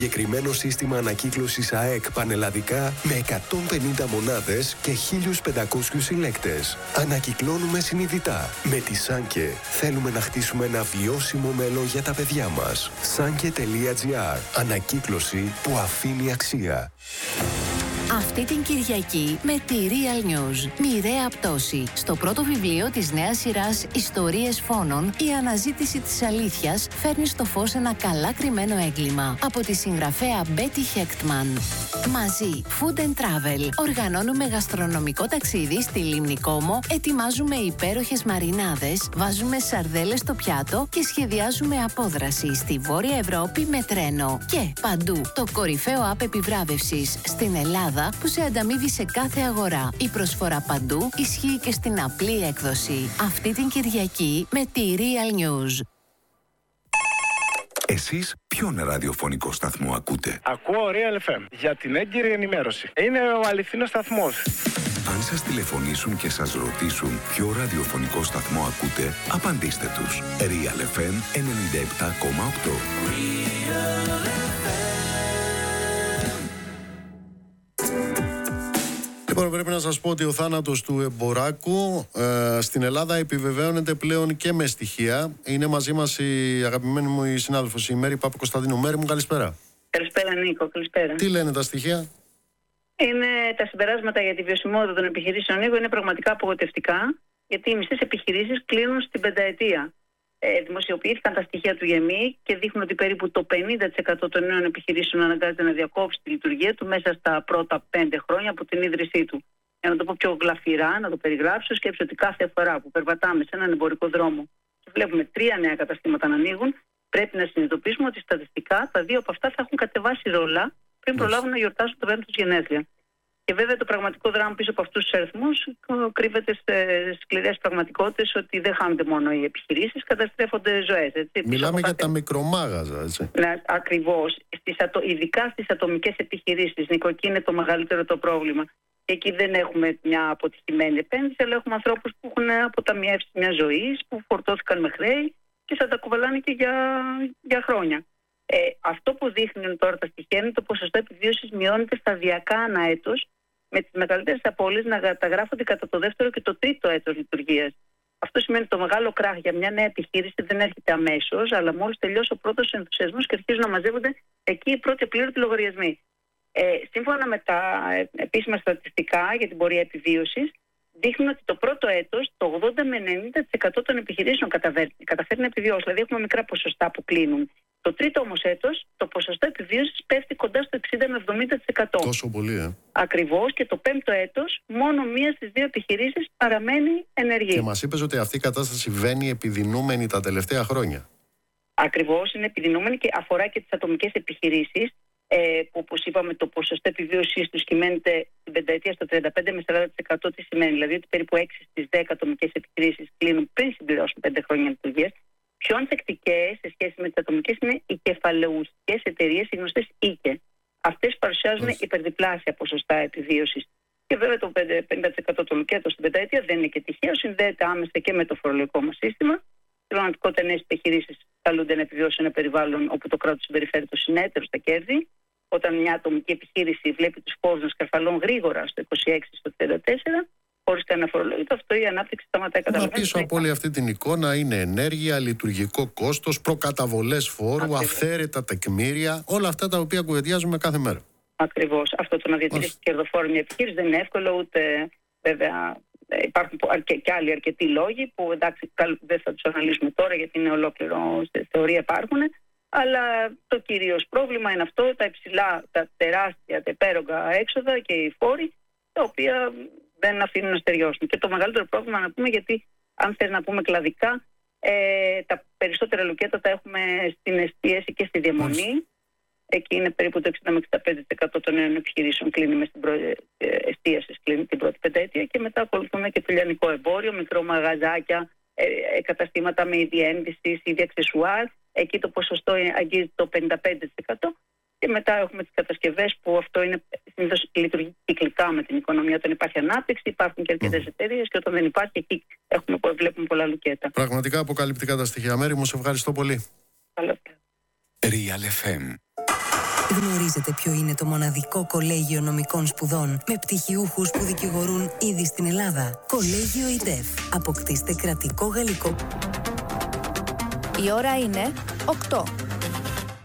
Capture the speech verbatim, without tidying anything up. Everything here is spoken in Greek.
Συγκεκριμένο σύστημα ανακύκλωσης ΑΕΚ πανελλαδικά με εκατόν πενήντα μονάδες και χίλιους πεντακόσιους συλλέκτες. Ανακυκλώνουμε συνειδητά. Με τη Σάνκε θέλουμε να χτίσουμε ένα βιώσιμο μέλλον για τα παιδιά μας. Σάνκε τελεία τζι άρ. Ανακύκλωση που αφήνει αξία. Αυτή την Κυριακή με τη Real News. Μοιραία πτώση. Στο πρώτο βιβλίο της νέας σειράς Ιστορίες Φόνων, η αναζήτηση της αλήθειας φέρνει στο φως ένα καλά κρυμμένο έγκλημα. Από τη συγγραφέα Μπέτι Χέκτμαν. Μαζί, Food and Travel. Οργανώνουμε γαστρονομικό ταξίδι στη Λίμνη Κόμο, ετοιμάζουμε υπέροχες μαρινάδες, βάζουμε σαρδέλες στο πιάτο και σχεδιάζουμε απόδραση στη Βόρεια Ευρώπη με τρένο. Και παντού, το κορυφαίο app επιβράβευσης στην Ελλάδα που σε ανταμείβει σε κάθε αγορά. Η προσφορά παντού ισχύει και στην απλή έκδοση. Αυτή την Κυριακή με τη Real News. Εσείς ποιον ραδιοφωνικό σταθμό ακούτε? Ακούω Real εφ εμ για την έγκυρη ενημέρωση. Είναι ο αληθινός σταθμός. Αν σας τηλεφωνήσουν και σας ρωτήσουν ποιο ραδιοφωνικό σταθμό ακούτε, απαντήστε τους. Real εφ εμ ενενήντα επτά κόμμα οκτώ. Λοιπόν, πρέπει να σας πω ότι ο θάνατος του Εμποράκου ε, στην Ελλάδα επιβεβαίωνεται πλέον και με στοιχεία. Είναι μαζί μας η αγαπημένη μου η συνάδελφος, η Μέρη Παπακοσταντίνου. Μέρη μου, καλησπέρα. Καλησπέρα, Νίκο, καλησπέρα. Τι λένε τα στοιχεία? Είναι τα συμπεράσματα για τη βιωσιμότητα των επιχειρήσεων, Νίκο, είναι πραγματικά απογοητευτικά, γιατί οι μισές επιχειρήσεις κλείνουν στην πενταετία. Ε, δημοσιοποιήθηκαν τα στοιχεία του ΓΕΜΗ και δείχνουν ότι περίπου το πενήντα τοις εκατό των νέων επιχειρήσεων αναγκάζεται να διακόψει τη λειτουργία του μέσα στα πρώτα πέντε χρόνια από την ίδρυσή του. Για να το πω πιο γλαφυρά, να το περιγράψω, σκέψω ότι κάθε φορά που περπατάμε σε έναν εμπορικό δρόμο και βλέπουμε τρία νέα καταστήματα να ανοίγουν, πρέπει να συνειδητοποιήσουμε ότι στατιστικά τα δύο από αυτά θα έχουν κατεβάσει ρόλα πριν προλάβουν να γιορτάσουν το πέμπτο τους γενέθλια. Και βέβαια το πραγματικό δράμα πίσω από αυτούς τους αριθμούς κρύβεται σε σκληρές πραγματικότητες ότι δεν χάνονται μόνο οι επιχειρήσεις, καταστρέφονται ζωές. Έτσι. Μιλάμε για τα μικρομάγαζα, έτσι. Ναι, ακριβώς. Στις ατο... Ειδικά στις ατομικές επιχειρήσεις, Νίκο, εκεί είναι το μεγαλύτερο το πρόβλημα. Και εκεί δεν έχουμε μια αποτυχημένη επένδυση, αλλά έχουμε ανθρώπους που έχουν αποταμιεύσει μια ζωή, που φορτώθηκαν με χρέη και θα τα κουβαλάνε και για, για χρόνια. Ε, αυτό που δείχνουν τώρα τα στοιχεία είναι το ποσοστό επιβίωσης μειώνεται σταδιακά ανά έτος, με τις μεγαλύτερες απώλειες να καταγράφονται κατά το δεύτερο και το τρίτο έτος λειτουργίας. Αυτό σημαίνει ότι το μεγάλο κράχ για μια νέα επιχείρηση δεν έρχεται αμέσως, αλλά μόλις τελειώσει ο πρώτος ενθουσιασμός και αρχίζουν να μαζεύονται εκεί οι πρώτοι απλήρωτοι λογαριασμοί. Ε, σύμφωνα με τα επίσημα στατιστικά για την πορεία επιβίωσης, δείχνουν ότι το πρώτο έτος το ογδόντα με ενενήντα τοις εκατό των επιχειρήσεων καταφέρει, καταφέρει να επιβιώσει. Δηλαδή έχουμε μικρά ποσοστά που κλείνουν. Το τρίτο όμως έτος το ποσοστό επιβίωσης πέφτει κοντά στο εξήντα με εβδομήντα τοις εκατό. Τόσο πολύ, ε. Ακριβώς, και το πέμπτο έτος μόνο μία στις δύο επιχειρήσεις παραμένει ενεργή. Και μας είπες ότι αυτή η κατάσταση βαίνει επιδεινούμενη τα τελευταία χρόνια. Ακριβώς, είναι επιδεινούμενη και αφορά και τις ατομικές επιχειρήσεις, ε, που όπως είπαμε το ποσοστό επιβίωσης τους κυμαίνεται την πενταετία στο τριάντα πέντε με σαράντα τοις εκατό. Τι σημαίνει? Δηλαδή ότι περίπου έξι στις δέκα ατομικές επιχειρήσεις κλείνουν πριν συμπληρώσουν πέντε χρόνια λειτουργίας. Πιο ανθεκτικές σε σχέση με τις ατομικές είναι οι κεφαλαιουχικές εταιρείες, οι γνωστές ΙΚΕ. Αυτές παρουσιάζουν yes. υπερδιπλάσια ποσοστά επιβίωσης. Και βέβαια το πενήντα τοις εκατό του λουκέτο στην πενταετία δεν είναι και τυχαίο, συνδέεται άμεσα και με το φορολογικό μας σύστημα. Στην πραγματικότητα, νέες επιχειρήσεις καλούνται να επιβιώσουν ένα περιβάλλον όπου το κράτος συμπεριφέρει το συνέτερο στα κέρδη. Όταν μια ατομική επιχείρηση βλέπει τους φόρους να σκαρφαλώνουν γρήγορα στο είκοσι έξι στο τριάντα τέσσερα, χωρίς κανένα φορολόγητο, αυτό η ανάπτυξη σταματάει κατά βάση. Πίσω από όλη αυτή την εικόνα είναι ενέργεια, λειτουργικό κόστος, προκαταβολές φόρου, Ακριβώς. αυθαίρετα τεκμήρια, όλα αυτά τα οποία κουβεντιάζουμε κάθε μέρα. Ακριβώς. Αυτό το να διατηρήσει κερδοφόρο μια επιχείρηση δεν είναι εύκολο, ούτε βέβαια υπάρχουν και άλλοι αρκετοί λόγοι που εντάξει δεν θα τους αναλύσουμε τώρα γιατί είναι ολόκληρο θεωρία υπάρχουν. Αλλά το κυρίως πρόβλημα είναι αυτό, τα υψηλά, τα τεράστια, τα υπέρογκα έξοδα και οι φόροι, τα οποία δεν αφήνουν να στεριώσουν. Και το μεγαλύτερο πρόβλημα να πούμε, γιατί αν θες να πούμε κλαδικά, ε, τα περισσότερα λουκέτα τα έχουμε στην εστίαση και στη διαμονή. Εκεί είναι περίπου το εξήντα με εξήντα πέντε τοις εκατό των νέων επιχειρήσεων κλείνει μες στην πρώτη εστίαση, κλείνει την πρώτη πενταετία, και μετά ακολουθούμε και το λιανικό εμπόριο, μικρό μαγαζάκια, ε, καταστήματα με ιδιένδυση, ίδια αξεσουάρ. Εκεί το ποσοστό αγγίζει το πενήντα πέντε τοις εκατό. Και μετά έχουμε τις κατασκευές, που αυτό είναι συνήθως λειτουργεί κυκλικά με την οικονομία. Όταν υπάρχει ανάπτυξη, υπάρχουν και αρκετές mm. εταιρείες, και όταν δεν υπάρχει, εκεί έχουμε, βλέπουμε πολλά λουκέτα. Πραγματικά αποκαλυπτικά τα στοιχεία. Μέρη μου, σε ευχαριστώ πολύ. Καλό. Real εφ εμ Γνωρίζετε ποιο είναι το μοναδικό κολέγιο νομικών σπουδών με πτυχιούχους που δικηγορούν ήδη στην Ελλάδα? Κολέγιο ΙΤΕΦ. Αποκτήστε κρατικό γαλλικό. Η ώρα είναι οκτώ.